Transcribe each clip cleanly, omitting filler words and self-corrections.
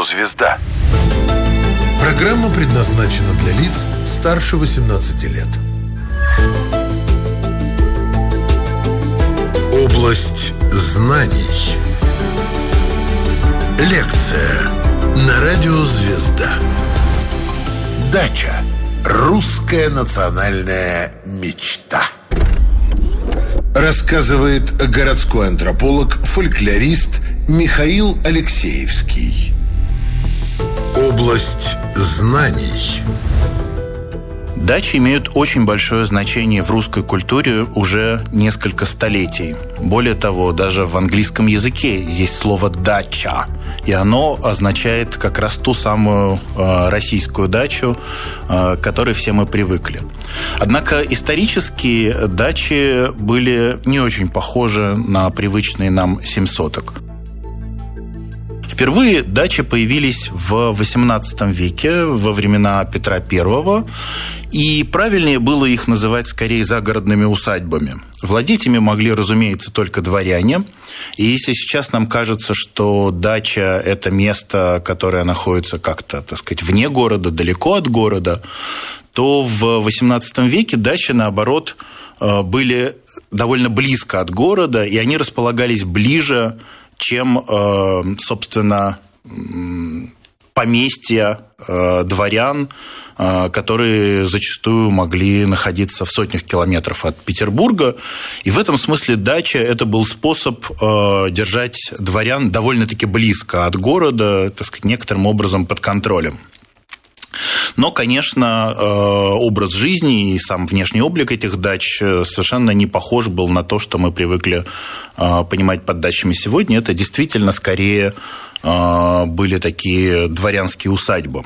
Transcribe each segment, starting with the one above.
«Звезда». Программа предназначена для лиц старше 18 лет. Область знаний. Лекция на радио «Звезда». Дача. Русская национальная мечта. Рассказывает городской антрополог, фольклорист Михаил Алексеевский. Область знаний. Дачи имеют очень большое значение в русской культуре уже несколько столетий. Более того, даже в английском языке есть слово «дача», и оно означает как раз ту самую российскую дачу, к которой все мы привыкли. Однако исторически дачи были не очень похожи на привычные нам 7 соток. Впервые дачи появились в XVIII веке, во времена Петра I, и правильнее было их называть скорее загородными усадьбами. Владеть ими могли, разумеется, только дворяне. И если сейчас нам кажется, что дача – это место, которое находится как-то, так сказать, вне города, далеко от города, то в XVIII веке дачи, наоборот, были довольно близко от города, и они располагались ближе, чем, собственно, поместья дворян, которые зачастую могли находиться в сотнях километров от Петербурга. И в этом смысле дача – это был способ держать дворян довольно-таки близко от города, так сказать, некоторым образом под контролем. Но, конечно, образ жизни и сам внешний облик этих дач совершенно не похож был на то, что мы привыкли понимать под дачами сегодня. Это действительно скорее были такие дворянские усадьбы.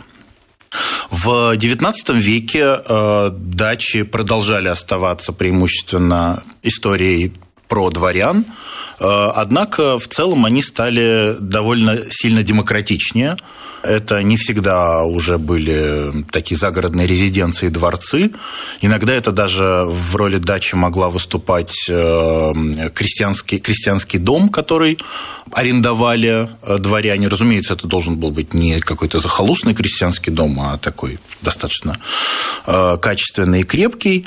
В XIX веке дачи продолжали оставаться преимущественно историей про дворян, однако в целом они стали довольно сильно демократичнее. Это не всегда уже были такие загородные резиденции и дворцы. Иногда это даже в роли дачи могла выступать крестьянский дом, который арендовали дворяне. Разумеется, это должен был быть не какой-то захолустный крестьянский дом, а такой достаточно качественный и крепкий.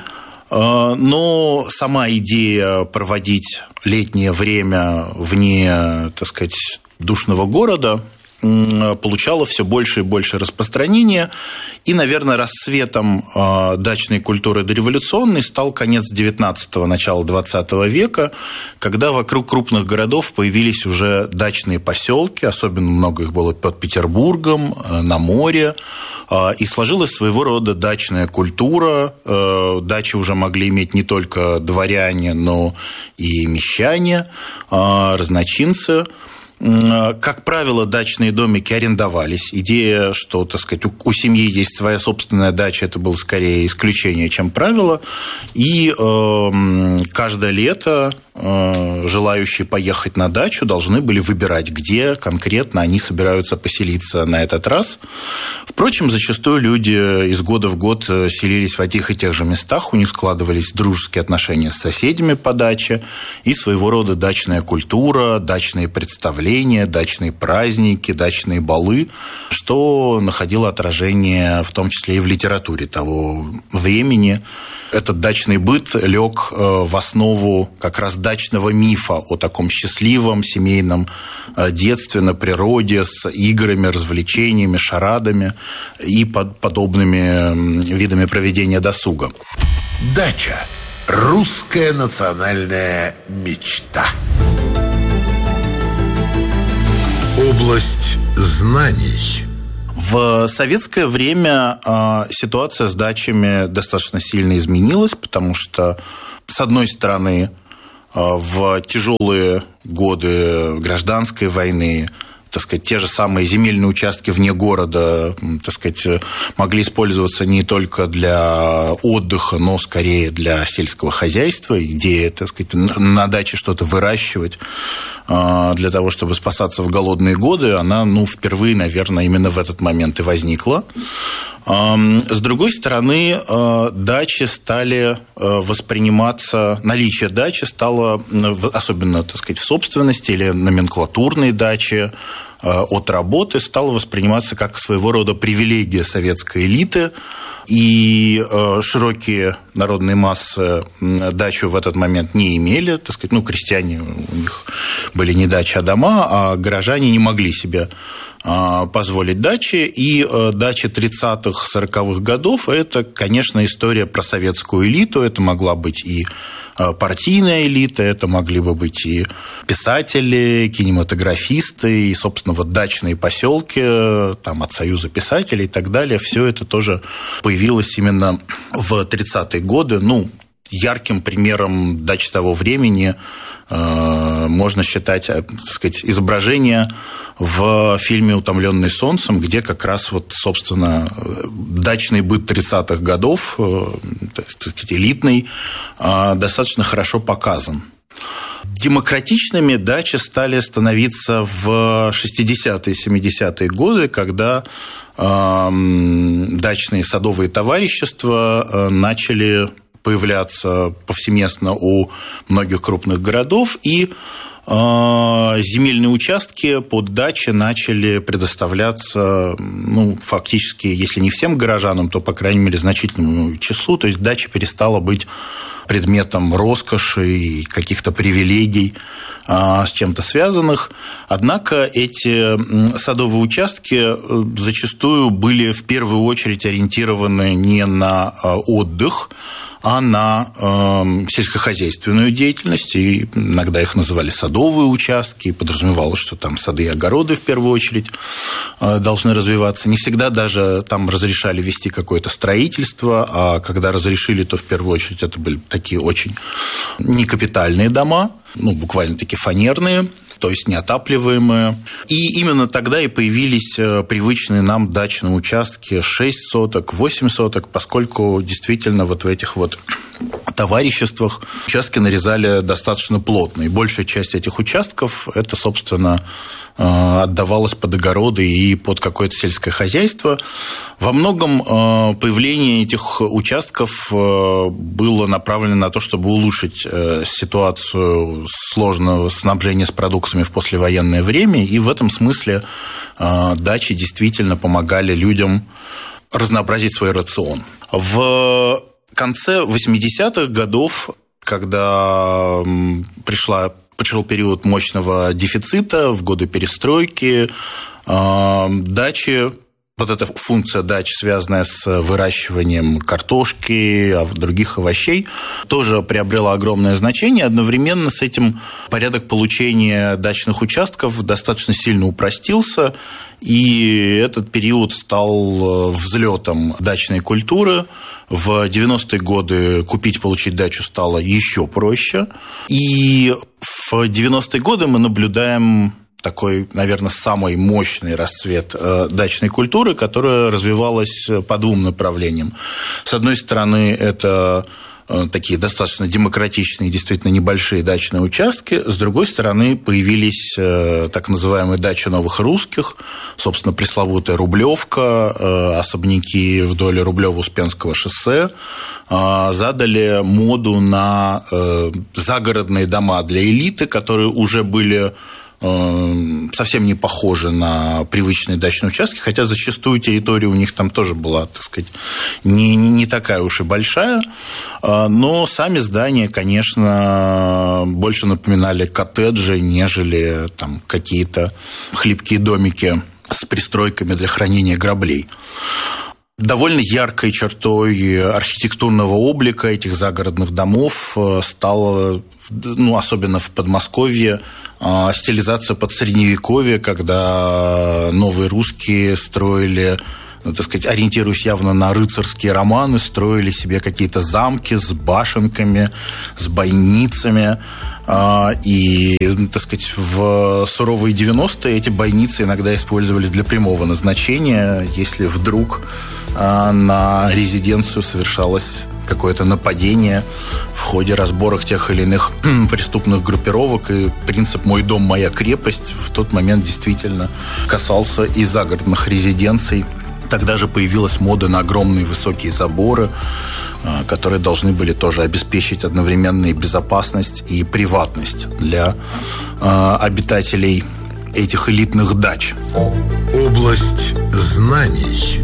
Но сама идея проводить летнее время вне, так сказать, душного города получала все больше и больше распространения. И, наверное, расцветом дачной культуры дореволюционной стал конец XIX – начало XX века, когда вокруг крупных городов появились уже дачные поселки, особенно много их было под Петербургом, на море, и сложилась своего рода дачная культура. Дачи уже могли иметь не только дворяне, но и мещане, разночинцы. Как правило, дачные домики арендовались. Идея, что, так сказать, у семьи есть своя собственная дача, это было скорее исключение, чем правило. И каждое лето желающие поехать на дачу должны были выбирать, где конкретно они собираются поселиться на этот раз. Впрочем, зачастую люди из года в год селились в одних и тех же местах, у них складывались дружеские отношения с соседями по даче, и своего рода дачная культура, дачные представления, дачные праздники, дачные балы, что находило отражение в том числе и в литературе того времени. Этот дачный быт лег в основу как раз дачного мифа о таком счастливом семейном детстве на природе с играми, развлечениями, шарадами и подобными видами проведения досуга. Дача. Русская национальная мечта. Область знаний. В советское время ситуация с дачами достаточно сильно изменилась, потому что, с одной стороны, в тяжелые годы гражданской войны, так сказать, те же самые земельные участки вне города, так сказать, могли использоваться не только для отдыха, но скорее для сельского хозяйства. Идея, так сказать, на даче что-то выращивать для того, чтобы спасаться в голодные годы, она, впервые, наверное, именно в этот момент и возникла. С другой стороны, дачи стали восприниматься, наличие дачи стало, особенно, так сказать, в собственности или номенклатурной дачи, от работы стало восприниматься как своего рода привилегия советской элиты, и широкие народные массы дачу в этот момент не имели, так сказать, крестьяне, у них были не дачи, а дома, а горожане не могли себе позволить дачи, и дачи 30-х, 40-х годов – это, конечно, история про советскую элиту, это могла быть и партийная элита, это могли бы быть и писатели, кинематографисты, и, собственно, дачные поселки там, от Союза писателей и так далее. Все это тоже появилось именно в 30-е годы. Ярким примером дач того времени можно считать, так сказать, изображение в фильме «Утомленный солнцем», где как раз, собственно, дачный быт 30-х годов, так сказать, элитный, достаточно хорошо показан. Демократичными дачи стали становиться в 60-е, 70-е годы, когда дачные садовые товарищества начали появляться повсеместно у многих крупных городов, и земельные участки под дачи начали предоставляться, фактически, если не всем горожанам, то, по крайней мере, значительному числу. То есть дача перестала быть предметом роскоши и каких-то привилегий с чем-то связанных. Однако эти садовые участки зачастую были в первую очередь ориентированы не на отдых, а на сельскохозяйственную деятельность, и иногда их называли садовые участки, и подразумевалось, что там сады и огороды в первую очередь должны развиваться. Не всегда даже там разрешали вести какое-то строительство, а когда разрешили, то в первую очередь это были такие очень некапитальные дома, буквально такие фанерные, то есть неотапливаемые. И именно тогда и появились привычные нам дачные участки 6 соток, 8 соток, поскольку действительно в этих товариществах участки нарезали достаточно плотно. И большая часть этих участков это, собственно, отдавалось под огороды и под какое-то сельское хозяйство. Во многом появление этих участков было направлено на то, чтобы улучшить ситуацию сложного снабжения с продуктами в послевоенное время, и в этом смысле дачи действительно помогали людям разнообразить свой рацион. В конце 80-х годов, когда пришел период мощного дефицита, в годы перестройки, дачи, эта функция дач, связанная с выращиванием картошки, других овощей, тоже приобрела огромное значение. Одновременно с этим порядок получения дачных участков достаточно сильно упростился, и этот период стал взлетом дачной культуры. В 90-е годы получить дачу стало еще проще. И в 90-е годы мы наблюдаем такой, наверное, самый мощный расцвет дачной культуры, которая развивалась по двум направлениям. С одной стороны, это такие достаточно демократичные, действительно небольшие дачные участки. С другой стороны, появились так называемые дачи новых русских, собственно, пресловутая Рублевка, особняки вдоль Рублево-Успенского шоссе, задали моду на загородные дома для элиты, которые уже были совсем не похожи на привычные дачные участки, хотя зачастую территория у них там тоже была, так сказать, не такая уж и большая, но сами здания, конечно, больше напоминали коттеджи, нежели там какие-то хлипкие домики с пристройками для хранения граблей. Довольно яркой чертой архитектурного облика этих загородных домов стала, особенно в Подмосковье, стилизация под Средневековье, когда новые русские строили, так сказать, ориентируясь явно на рыцарские романы, строили себе какие-то замки с башенками, с бойницами. И, так сказать, в суровые 90-е эти бойницы иногда использовались для прямого назначения, если вдруг на резиденцию совершалось какое-то нападение в ходе разборок тех или иных преступных группировок, и принцип «мой дом, моя крепость» в тот момент действительно касался и загородных резиденций. Тогда же появилась мода на огромные высокие заборы, которые должны были тоже обеспечить одновременно и безопасность, и приватность для обитателей этих элитных дач. Область знаний.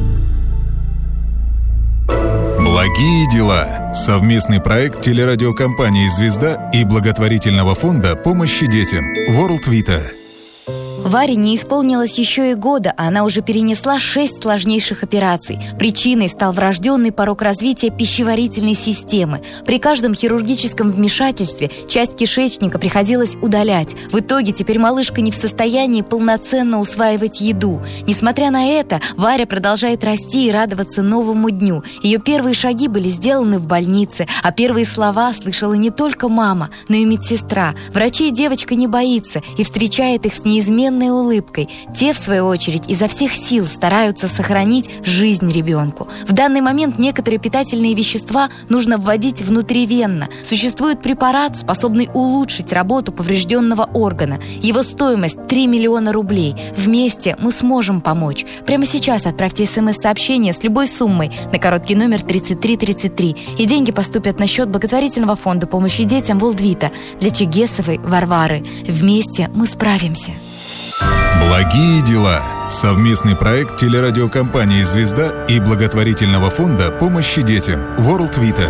Благие дела. Совместный проект телерадиокомпании «Звезда» и благотворительного фонда помощи детям World Vita. Варе не исполнилось еще и года, а она уже перенесла 6 сложнейших операций. Причиной стал врожденный порок развития пищеварительной системы. При каждом хирургическом вмешательстве часть кишечника приходилось удалять. В итоге теперь малышка не в состоянии полноценно усваивать еду. Несмотря на это, Варя продолжает расти и радоваться новому дню. Ее первые шаги были сделаны в больнице, а первые слова слышала не только мама, но и медсестра. Врачей девочка не боится и встречает их с неизменной улыбкой. Те, в свою очередь, изо всех сил стараются сохранить жизнь ребенку. В данный момент некоторые питательные вещества нужно вводить внутривенно. Существует препарат, способный улучшить работу поврежденного органа. Его стоимость 3 миллиона рублей. Вместе мы сможем помочь. Прямо сейчас отправьте СМС-сообщение с любой суммой на короткий номер 3333, и деньги поступят на счет благотворительного фонда помощи детям World Vita для Чегесовой Варвары. Вместе мы справимся. Благие дела. Совместный проект телерадиокомпании «Звезда» и благотворительного фонда помощи детям World Vita.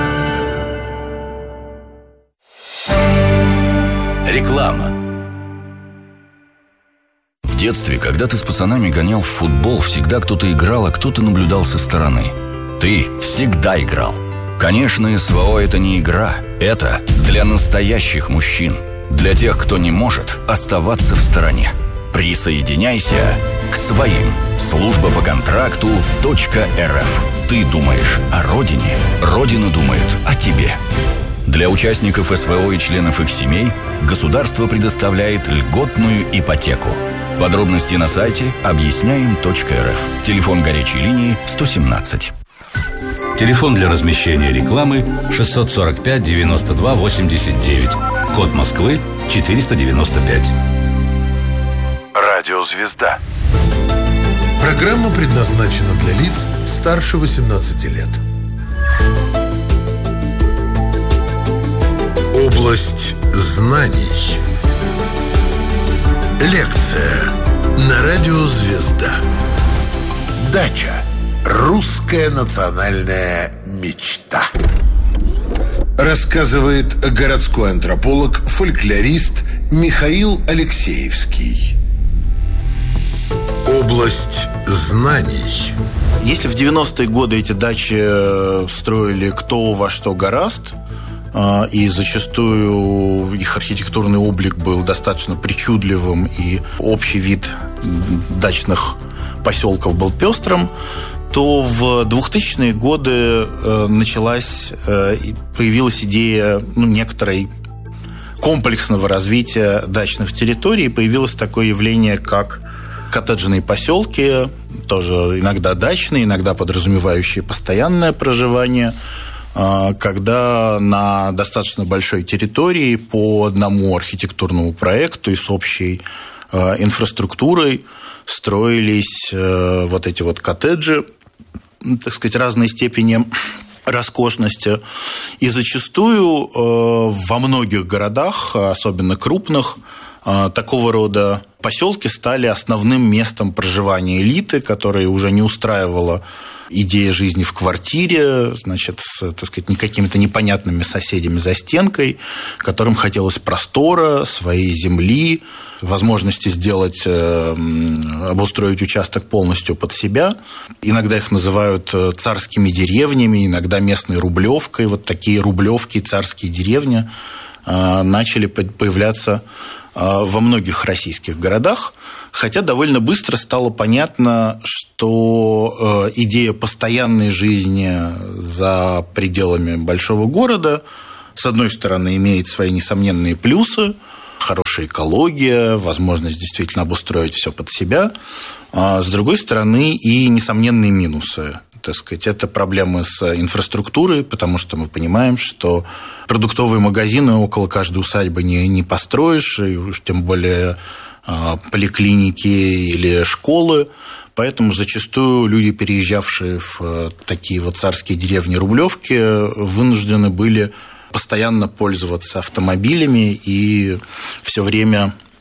Реклама. В детстве, когда ты с пацанами гонял в футбол, всегда кто-то играл, а кто-то наблюдал со стороны. Ты всегда играл. Конечно, СВО – это не игра. Это для настоящих мужчин. Для тех, кто не может оставаться в стороне. Присоединяйся к своим. Служба по контракту .рф. Ты думаешь о родине, Родина думает о тебе. Для участников СВО и членов их семей государство предоставляет льготную ипотеку. Подробности на сайте объясняем.рф. Телефон горячей линии 117. Телефон для размещения рекламы 645 92 89. Код Москвы 495. Радио «Звезда». Программа предназначена для лиц старше 18 лет. Область знаний. Лекция на радио «Звезда». Дача. Русская национальная мечта. Рассказывает городской антрополог, фольклорист Михаил Алексеевский. Область знаний. Если в 90-е годы эти дачи строили кто во что горазд, и зачастую их архитектурный облик был достаточно причудливым, и общий вид дачных поселков был пестрым, то в 2000-е годы появилась идея некоторой комплексного развития дачных территорий, и появилось такое явление, как коттеджные поселки, тоже иногда дачные, иногда подразумевающие постоянное проживание, когда на достаточно большой территории по одному архитектурному проекту и с общей инфраструктурой строились вот эти вот коттеджи, так сказать, разной степени роскошности. И зачастую во многих городах, особенно крупных, такого рода поселки стали основным местом проживания элиты, которая уже не устраивала идея жизни в квартире, значит, с, так сказать, какими-то непонятными соседями за стенкой, которым хотелось простора, своей земли, возможности обустроить участок полностью под себя. Иногда их называют царскими деревнями, иногда местной рублевкой. Вот такие рублевки, царские деревни начали появляться во многих российских городах, хотя довольно быстро стало понятно, что идея постоянной жизни за пределами большого города, с одной стороны, имеет свои несомненные плюсы, хорошая экология, возможность действительно обустроить все под себя, а с другой стороны, и несомненные минусы. Так сказать, это проблемы с инфраструктурой, потому что мы понимаем, что продуктовые магазины около каждой усадьбы не построишь, и уж тем более поликлиники или школы. Поэтому зачастую люди, переезжавшие в такие вот царские деревни Рублевки, вынуждены были постоянно пользоваться автомобилями и все время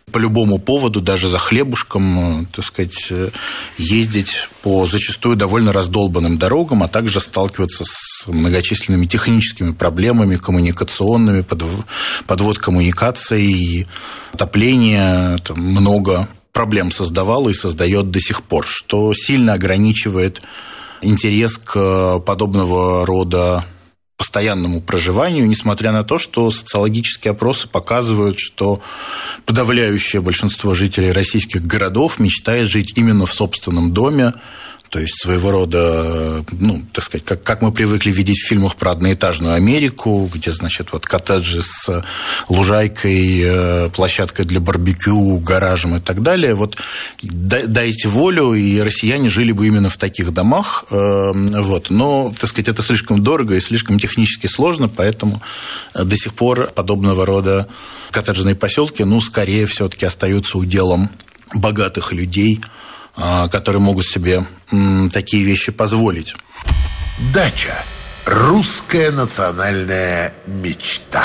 по любому поводу, даже за хлебушком, так сказать, ездить по зачастую довольно раздолбанным дорогам, а также сталкиваться с многочисленными техническими проблемами, коммуникационными, подвод коммуникаций, отопление, много проблем создавало и создает до сих пор, что сильно ограничивает интерес к подобного рода постоянному проживанию, несмотря на то, что социологические опросы показывают, что подавляющее большинство жителей российских городов мечтает жить именно в собственном доме, то есть своего рода, так сказать, как мы привыкли видеть в фильмах про одноэтажную Америку, где, значит, коттеджи с лужайкой, площадкой для барбекю, гаражем и так далее. Дайте волю, и россияне жили бы именно в таких домах. Но, так сказать, это слишком дорого и слишком технически сложно, поэтому до сих пор подобного рода коттеджные поселки, скорее все-таки остаются уделом богатых людей, которые могут себе такие вещи позволить. Дача. Русская национальная мечта.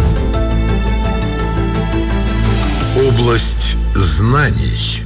Область знаний.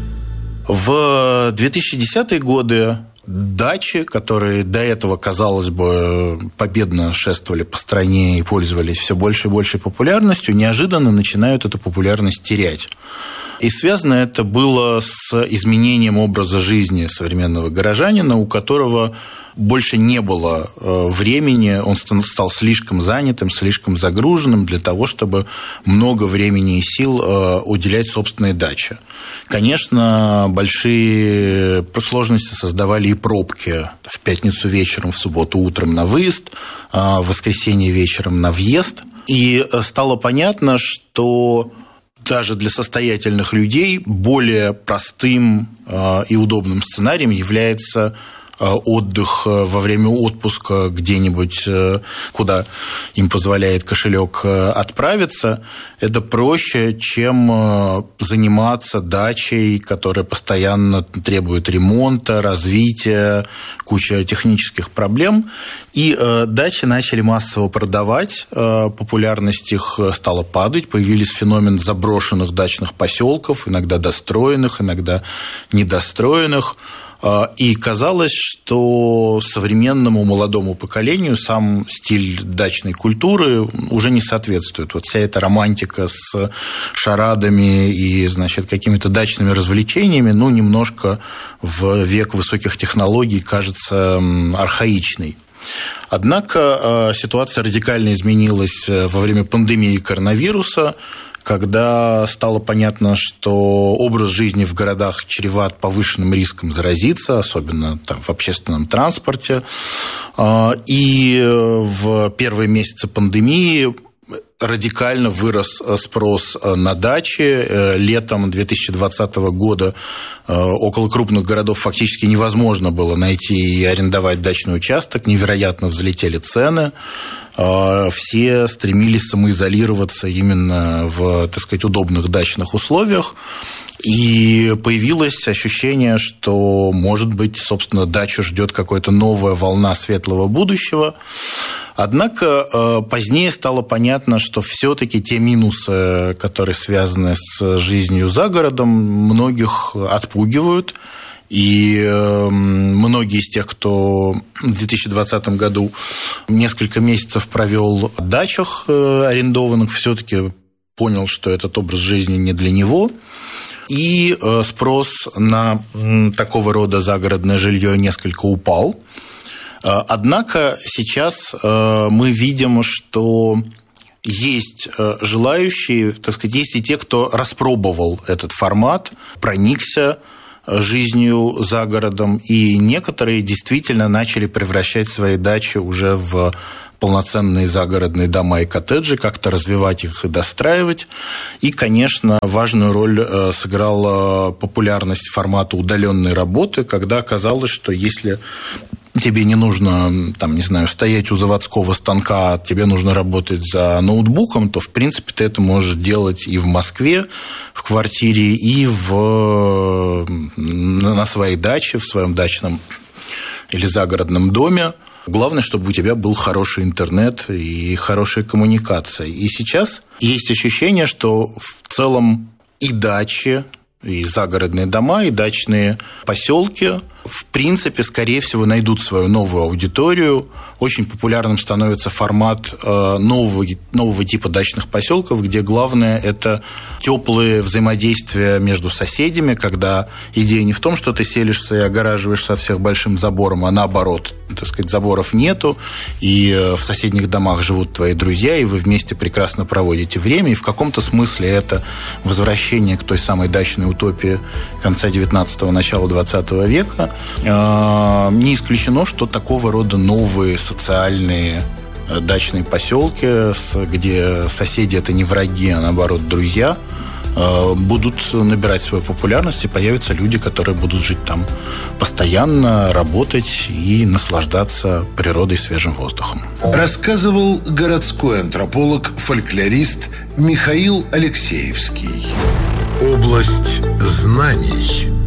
В 2010-е годы дачи, которые до этого, казалось бы, победно шествовали по стране и пользовались все больше и большей популярностью, неожиданно начинают эту популярность терять. И связано это было с изменением образа жизни современного горожанина, у которого больше не было времени, он стал слишком занятым, слишком загруженным для того, чтобы много времени и сил уделять собственной даче. Конечно, большие сложности создавали и пробки в пятницу вечером, в субботу утром на выезд, в воскресенье вечером на въезд. И стало понятно, что даже для состоятельных людей более простым и удобным сценарием является отдых во время отпуска где-нибудь, куда им позволяет кошелек отправиться. Это проще, чем заниматься дачей, которая постоянно требует ремонта, развития, куча технических проблем. И дачи начали массово продавать, популярность их стала падать, появился феномен заброшенных дачных поселков, иногда достроенных, иногда недостроенных. И казалось, что современному молодому поколению сам стиль дачной культуры уже не соответствует. Вся эта романтика с шарадами и, значит, какими-то дачными развлечениями, немножко в век высоких технологий кажется архаичной. Однако ситуация радикально изменилась во время пандемии коронавируса, когда стало понятно, что образ жизни в городах чреват повышенным риском заразиться, особенно в общественном транспорте. И в первые месяцы пандемии радикально вырос спрос на дачи. Летом 2020 года около крупных городов фактически невозможно было найти и арендовать дачный участок, невероятно взлетели цены. Все стремились самоизолироваться именно в, так сказать, удобных дачных условиях. И появилось ощущение, что, может быть, собственно, дачу ждет какая-то новая волна светлого будущего. Однако позднее стало понятно, что все-таки те минусы, которые связаны с жизнью за городом, многих отпугивают. И многие из тех, кто в 2020 году несколько месяцев провел в дачах арендованных, все-таки понял, что этот образ жизни не для него. И спрос на такого рода загородное жилье несколько упал. Однако сейчас мы видим, что есть желающие, так сказать, есть и те, кто распробовал этот формат, проникся жизнью за городом, и некоторые действительно начали превращать свои дачи уже в полноценные загородные дома и коттеджи, как-то развивать их и достраивать. И, конечно, важную роль сыграла популярность формата удаленной работы, когда оказалось, что если тебе не нужно, стоять у заводского станка, тебе нужно работать за ноутбуком, то, в принципе, ты это можешь делать и в Москве, в квартире, и на своей даче, в своем дачном или загородном доме. Главное, чтобы у тебя был хороший интернет и хорошая коммуникация. И сейчас есть ощущение, что в целом и дачи, и загородные дома, и дачные поселки, в принципе, скорее всего, найдут свою новую аудиторию. Очень популярным становится формат нового типа дачных поселков, где главное – это теплые взаимодействия между соседями, когда идея не в том, что ты селишься и огораживаешь со всех большим забором, а наоборот, так сказать, заборов нету, и в соседних домах живут твои друзья, и вы вместе прекрасно проводите время, и в каком-то смысле это возвращение к той самой дачной утопии конца 19-го, начала 20 века. Не исключено, что такого рода новые социальные дачные поселки, где соседи – это не враги, а наоборот друзья, будут набирать свою популярность, и появятся люди, которые будут жить там постоянно, работать и наслаждаться природой, свежим воздухом. Рассказывал городской антрополог, фольклорист Михаил Алексеевский. Область знаний.